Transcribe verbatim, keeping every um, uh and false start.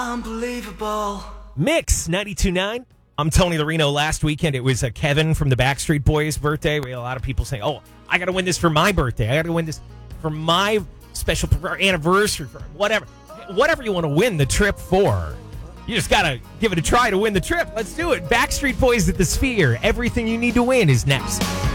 Unbelievable. Mix ninety-two point nine. I'm Tony Larino. Last weekend, it was uh, Kevin from the Backstreet Boys' birthday. We had a lot of people saying, oh, I got to win this for my birthday. I got to win this for my special anniversary, for whatever. Whatever you want to win the trip for. You just got to give it a try to win the trip. Let's do it. Backstreet Boys at the Sphere. Everything you need to win is next.